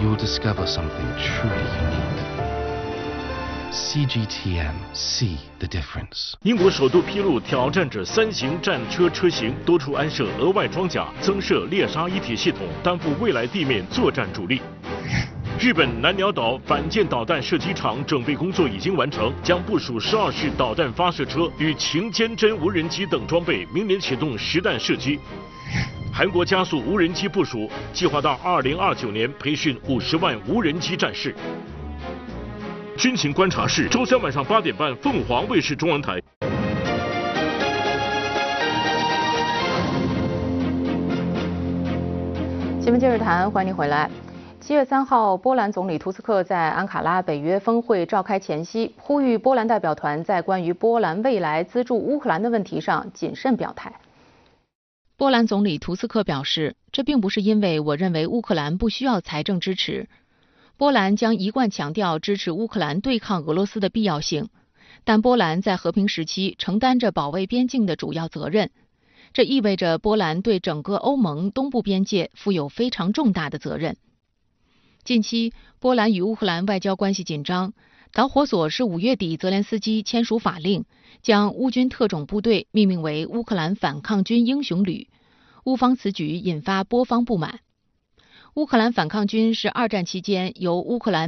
you'll discover something truly unique. CGTM, see the difference. 英国首度披露挑战者3型战车车型，多处安设额外装甲，增设猎杀一体系统，担负未来地面作战主力。日本南鸟岛反舰导弹射击场整备工作已经完成，将部署12式导弹发射车与擎坚针无人机等装备，明年启动实弹射击。韩国加速无人机部署，计划到2029年培训50万无人机战士。军情观察室，周3晚上8点半，凤凰卫视中文台。 新闻今日谈，欢迎您回来。7月3号，波兰总理图斯克在安卡拉北约峰会召开前夕，呼吁波兰代表团在关于波兰未来资助乌克兰的问题上谨慎表态。波兰总理图斯克表示，这并不是因为我认为乌克兰不需要财政支持。波兰将一贯强调支持乌克兰对抗俄罗斯的必要性，但波兰在和平时期承担着保卫边境的主要责任，这意味着波兰对整个欧盟东部边界负有非常重大的责任。近期，波兰与乌克兰外交关系紧张，导火索是5月底泽连斯基签署法令，将乌军特种部队命名为乌克兰反抗军英雄旅，乌方此举引发波方不满。乌克兰反抗军是2战期间由乌克兰